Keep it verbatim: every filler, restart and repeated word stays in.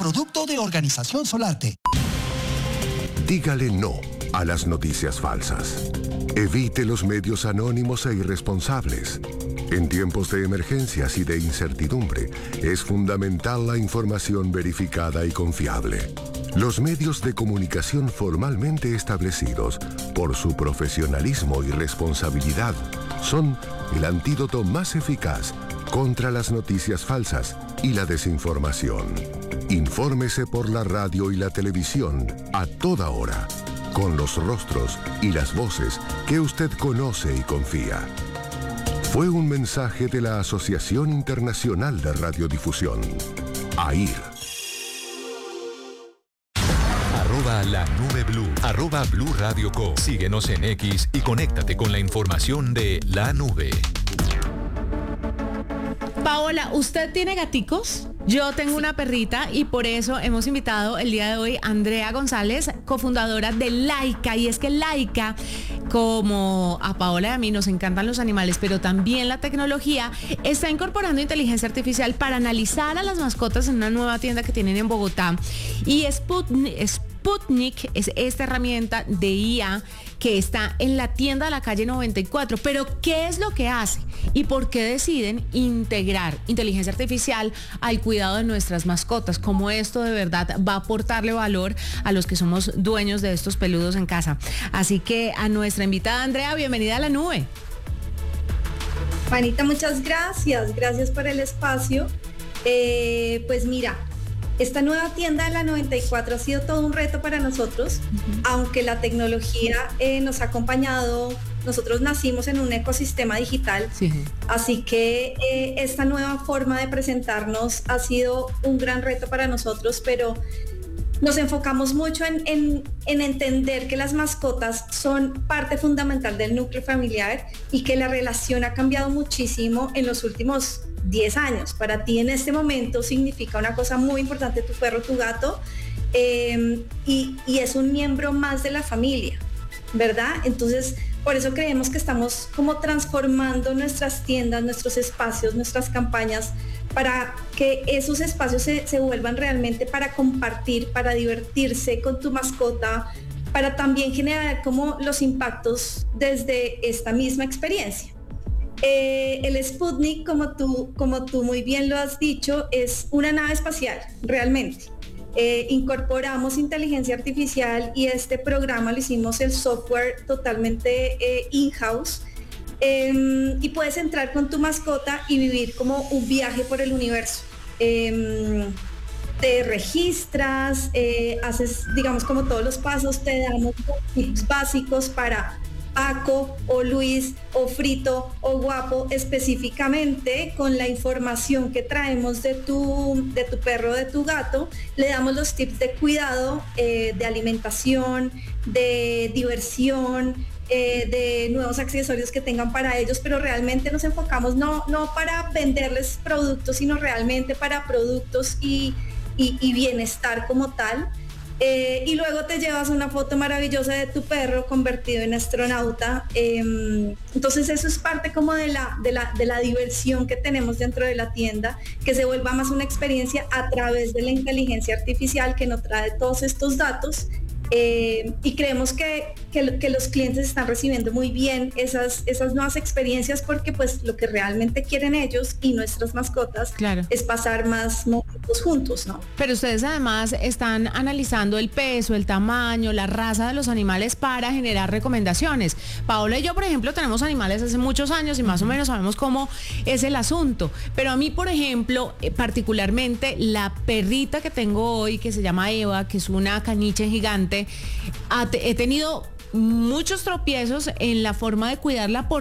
producto de Organización Solarte. Dígale no a las noticias falsas. Evite los medios anónimos e irresponsables. En tiempos de emergencias y de incertidumbre, es fundamental la información verificada y confiable. Los medios de comunicación formalmente establecidos, por su profesionalismo y responsabilidad, son el antídoto más eficaz contra las noticias falsas y la desinformación. Infórmese por la radio y la televisión a toda hora, con los rostros y las voces que usted conoce y confía. Fue un mensaje de la Asociación Internacional de Radiodifusión, A I R. Arroba la nube blue, arroba Blue Radio Co. Síguenos en X y conéctate con la información de la nube. Paola, ¿usted tiene gaticos? Yo tengo sí. una perrita y por eso hemos invitado el día de hoy a Andrea González, cofundadora de Laika. Y es que Laika, como a Paola y a mí nos encantan los animales, pero también la tecnología, está incorporando inteligencia artificial para analizar a las mascotas en una nueva tienda que tienen en Bogotá. Y Sputnik, Sputnik es esta herramienta de I A que está en la tienda de la calle noventa y cuatro. Pero ¿qué es lo que hace? ¿Y por qué deciden integrar inteligencia artificial al cuidado de nuestras mascotas? ¿Cómo esto de verdad va a aportarle valor a los que somos dueños de estos peludos en casa? Así que a nuestra invitada Andrea, bienvenida a la nube. Juanita, muchas gracias. Gracias por el espacio. Eh, pues mira, esta nueva tienda de la noventa y cuatro ha sido todo un reto para nosotros, uh-huh. aunque la tecnología eh, nos ha acompañado. Nosotros nacimos en un ecosistema digital, sí. así que eh, esta nueva forma de presentarnos ha sido un gran reto para nosotros, pero nos enfocamos mucho en, en, en entender que las mascotas son parte fundamental del núcleo familiar y que la relación ha cambiado muchísimo en los últimos diez años. Para ti en este momento significa una cosa muy importante tu perro, tu gato, eh, y, y es un miembro más de la familia, ¿verdad? Entonces, por eso creemos que estamos como transformando nuestras tiendas, nuestros espacios, nuestras campañas, para que esos espacios se, se vuelvan realmente para compartir, para divertirse con tu mascota, para también generar como los impactos desde esta misma experiencia. Eh, el Sputnik, como tú, como tú muy bien lo has dicho, es una nave espacial, realmente. Eh, incorporamos inteligencia artificial y este programa lo hicimos el software totalmente eh, in-house. Eh, y puedes entrar con tu mascota y vivir como un viaje por el universo. Eh, te registras, eh, haces, digamos, como todos los pasos, te damos tips básicos para Paco o Luis o Frito o Guapo, específicamente con la información que traemos de tu, de tu perro o de tu gato. Le damos los tips de cuidado, eh, de alimentación, de diversión, eh, de nuevos accesorios que tengan para ellos, pero realmente nos enfocamos no, no para venderles productos, sino realmente para productos y, y, y bienestar como tal. Eh, y luego te llevas una foto maravillosa de tu perro convertido en astronauta. Eh, entonces eso es parte como de la, de, la, de la diversión que tenemos dentro de la tienda, que se vuelva más una experiencia a través de la inteligencia artificial que nos trae todos estos datos. Eh, y creemos que, que, que los clientes están recibiendo muy bien esas, esas nuevas experiencias, porque pues lo que realmente quieren ellos y nuestras mascotas, claro, es pasar más momentos juntos, ¿no? Pero ustedes además están analizando el peso, el tamaño, la raza de los animales para generar recomendaciones. Paola y yo, por ejemplo, tenemos animales hace muchos años y más o menos sabemos cómo es el asunto, pero a mí, por ejemplo, eh, particularmente la perrita que tengo hoy, que se llama Eva, que es una caniche gigante, he tenido muchos tropiezos en la forma de cuidarla por